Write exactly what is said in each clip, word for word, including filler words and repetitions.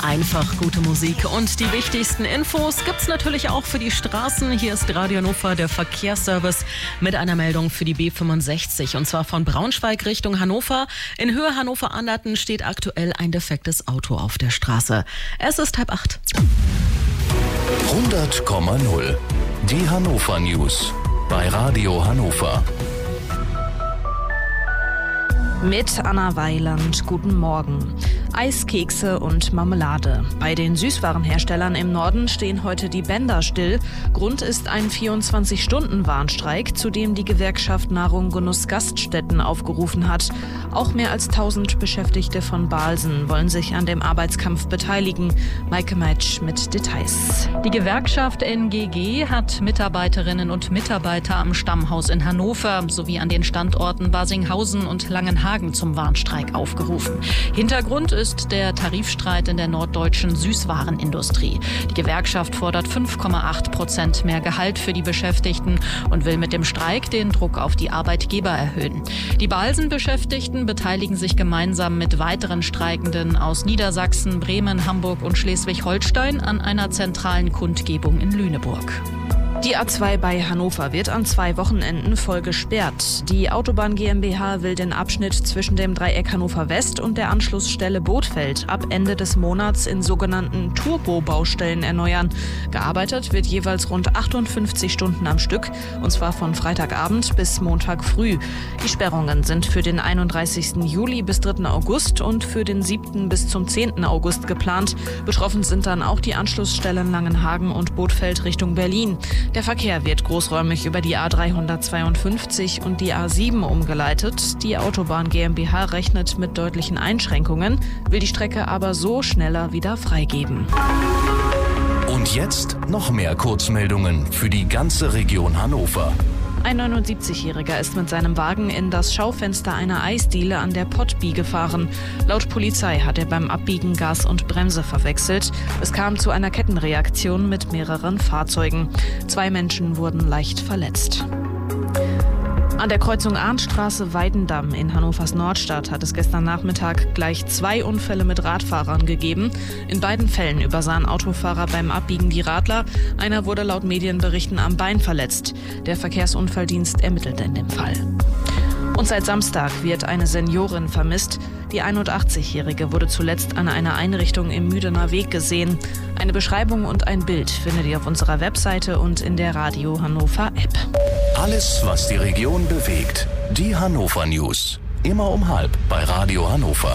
Einfach gute Musik und die wichtigsten Infos gibt's natürlich auch für die Straßen. Hier ist Radio Hannover, der Verkehrsservice, mit einer Meldung für die B fünfundsechzig. Und zwar von Braunschweig Richtung Hannover. In Höhe Hannover-Anderten steht aktuell ein defektes Auto auf der Straße. Es ist halb acht. hundert Komma null. Die Hannover News bei Radio Hannover. Mit Anna Weiland, guten Morgen. Eis, Kekse und Marmelade. Bei den Süßwarenherstellern im Norden stehen heute die Bänder still. Grund ist ein vierundzwanzig-Stunden-Warnstreik, zu dem die Gewerkschaft Nahrung Genuss Gaststätten aufgerufen hat. Auch mehr als tausend Beschäftigte von Balsen wollen sich an dem Arbeitskampf beteiligen. Maike Meitsch mit Details. Die Gewerkschaft N G G hat Mitarbeiterinnen und Mitarbeiter am Stammhaus in Hannover sowie an den Standorten Barsinghausen und Langenhagen zum Warnstreik aufgerufen. Hintergrund ist der Tarifstreit in der norddeutschen Süßwarenindustrie. Die Gewerkschaft fordert fünf Komma acht Prozent mehr Gehalt für die Beschäftigten und will mit dem Streik den Druck auf die Arbeitgeber erhöhen. Die Balsen-Beschäftigten beteiligen sich gemeinsam mit weiteren Streikenden aus Niedersachsen, Bremen, Hamburg und Schleswig-Holstein an einer zentralen Kundgebung in Lüneburg. Die A zwei bei Hannover wird an zwei Wochenenden voll gesperrt. Die Autobahn GmbH will den Abschnitt zwischen dem Dreieck Hannover West und der Anschlussstelle Bothfeld ab Ende des Monats in sogenannten Turbo-Baustellen erneuern. Gearbeitet wird jeweils rund achtundfünfzig Stunden am Stück, und zwar von Freitagabend bis Montag früh. Die Sperrungen sind für den einunddreißigsten Juli bis dritten August und für den siebten bis zum zehnten August geplant. Betroffen sind dann auch die Anschlussstellen Langenhagen und Bothfeld Richtung Berlin. Der Verkehr wird großräumig über die A dreihundertzweiundfünfzig und die A sieben umgeleitet. Die Autobahn GmbH rechnet mit deutlichen Einschränkungen, will die Strecke aber so schneller wieder freigeben. Und jetzt noch mehr Kurzmeldungen für die ganze Region Hannover. Ein neunundsiebzigjähriger ist mit seinem Wagen in das Schaufenster einer Eisdiele an der Pottby gefahren. Laut Polizei hat er beim Abbiegen Gas und Bremse verwechselt. Es kam zu einer Kettenreaktion mit mehreren Fahrzeugen. Zwei Menschen wurden leicht verletzt. An der Kreuzung Arndtstraße-Weidendamm in Hannovers Nordstadt hat es gestern Nachmittag gleich zwei Unfälle mit Radfahrern gegeben. In beiden Fällen übersahen Autofahrer beim Abbiegen die Radler. Einer wurde laut Medienberichten am Bein verletzt. Der Verkehrsunfalldienst ermittelt in dem Fall. Und seit Samstag wird eine Seniorin vermisst. Die einundachtzigjährige wurde zuletzt an einer Einrichtung im Müdener Weg gesehen. Eine Beschreibung und ein Bild findet ihr auf unserer Webseite und in der Radio Hannover App. Alles, was die Region bewegt. Die Hannover News. Immer um halb bei Radio Hannover.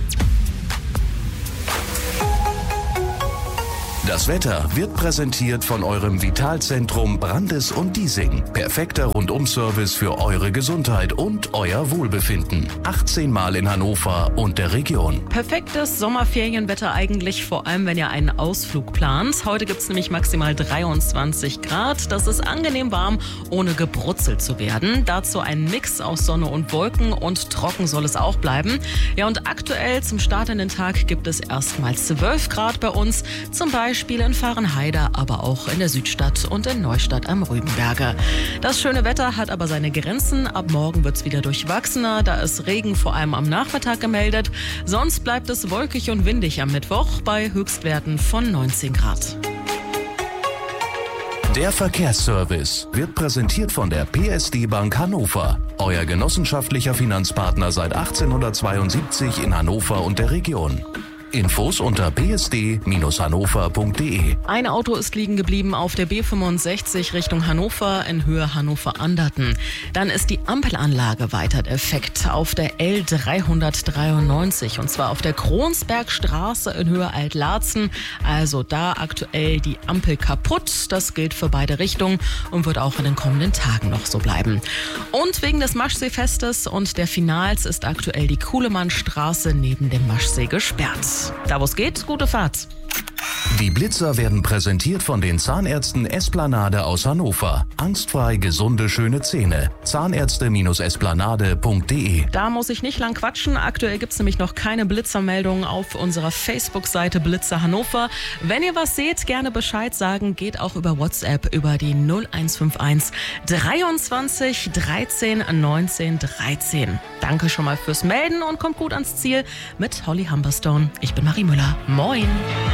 Das Wetter wird präsentiert von eurem Vitalzentrum Brandes und Diesing. Perfekter Rundum-Service für eure Gesundheit und euer Wohlbefinden. achtzehn Mal in Hannover und der Region. Perfektes Sommerferienwetter eigentlich, vor allem wenn ihr einen Ausflug plant. Heute gibt's nämlich maximal dreiundzwanzig Grad. Das ist angenehm warm, ohne gebrutzelt zu werden. Dazu ein Mix aus Sonne und Wolken und trocken soll es auch bleiben. Ja, und aktuell zum Start in den Tag gibt es erstmal zwölf Grad bei uns. Zum Beispiel Beispiel in Vahrenheide, aber auch in der Südstadt und in Neustadt am Rübenberge. Das schöne Wetter hat aber seine Grenzen. Ab morgen wird es wieder durchwachsener. Da ist Regen vor allem am Nachmittag gemeldet. Sonst bleibt es wolkig und windig am Mittwoch bei Höchstwerten von neunzehn Grad. Der Verkehrsservice wird präsentiert von der P S D Bank Hannover. Euer genossenschaftlicher Finanzpartner seit achtzehnhundertzweiundsiebzig in Hannover und der Region. Infos unter p s d Bindestrich hannover punkt d e. Ein Auto ist liegen geblieben auf der B fünfundsechzig Richtung Hannover in Höhe Hannover-Anderten. Dann ist die Ampelanlage weiter defekt auf der L dreihundertdreiundneunzig und zwar auf der Kronsbergstraße in Höhe Altlarzen. Also da aktuell die Ampel kaputt. Das gilt für beide Richtungen und wird auch in den kommenden Tagen noch so bleiben. Und wegen des Maschsee-Festes und der Finals ist aktuell die Kuhlemannstraße neben dem Maschsee gesperrt. Da wo es geht, gute Fahrt. Die Blitzer werden präsentiert von den Zahnärzten Esplanade aus Hannover. Angstfrei gesunde, schöne Zähne. Zahnärzte Esplanade punkt d e. Da muss ich nicht lang quatschen. Aktuell gibt es nämlich noch keine Blitzermeldungen auf unserer Facebook-Seite Blitzer Hannover. Wenn ihr was seht, gerne Bescheid sagen. Geht auch über WhatsApp über die null eins fünf eins dreiundzwanzig dreizehn neunzehn dreizehn. Danke schon mal fürs Melden und kommt gut ans Ziel mit Holly Humberstone. Ich bin Marie Müller. Moin.